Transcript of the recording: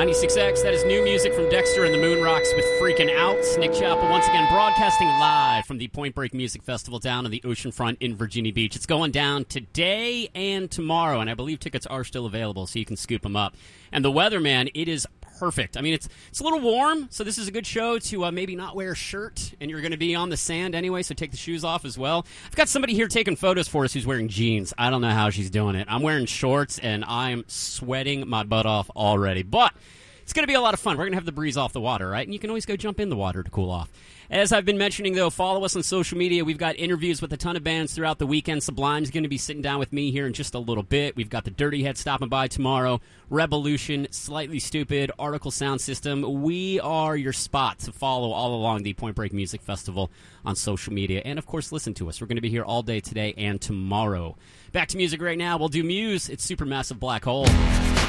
96X, that is new music from Dexter and the Moon Rocks with Freaking Out. Nick Chappell once again broadcasting live from the Point Break Music Festival down on the oceanfront in Virginia Beach. It's going down today and tomorrow, and I believe tickets are still available, so you can scoop them up. And the weather, man, it is perfect. I mean, it's a little warm, so this is a good show to maybe not wear a shirt, and you're going to be on the sand anyway, so take the shoes off as well. I've got somebody here taking photos for us who's wearing jeans. I don't know how she's doing it. I'm wearing shorts, and I'm sweating my butt off already, but it's going to be a lot of fun. We're going to have the breeze off the water, right? And you can always go jump in the water to cool off. As I've been mentioning, though, follow us on social media. We've got interviews with a ton of bands throughout the weekend. Sublime's going to be sitting down with me here in just a little bit. We've got the Dirty Head stopping by tomorrow. Revolution, Slightly Stupid, Article Sound System. We are your spot to follow all along the Point Break Music Festival on social media. And, of course, listen to us. We're going to be here all day today and tomorrow. Back to music right now. We'll do Muse. It's Supermassive Black Hole.